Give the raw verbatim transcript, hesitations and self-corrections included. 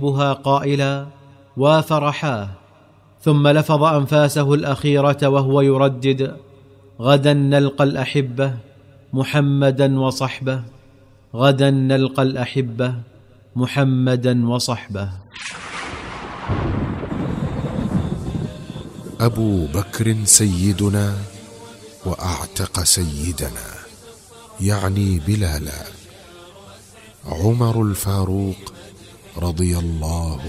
بها قائلا: وافرحاه، ثم لفظ أنفاسه الأخيرة وهو يردد: غدا نلقى الأحبة محمدا وصحبه، غدا نلقى الأحبة محمدا وصحبه. أبو بكر سيدنا وأعتق سيدنا، يعني بلالا. عمر الفاروق رضي الله